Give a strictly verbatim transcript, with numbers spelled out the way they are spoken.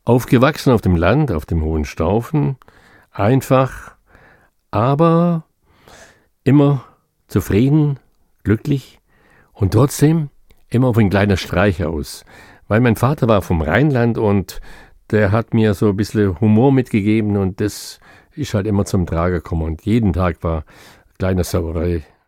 Aufgewachsen auf dem Land, auf dem Hohenstaufen, einfach, aber immer zufrieden, glücklich und trotzdem immer auf ein kleiner Streich aus. Weil mein Vater war vom Rheinland und der hat mir so ein bisschen Humor mitgegeben und das ist halt immer zum Tragen gekommen. Und jeden Tag war kleine Sauerei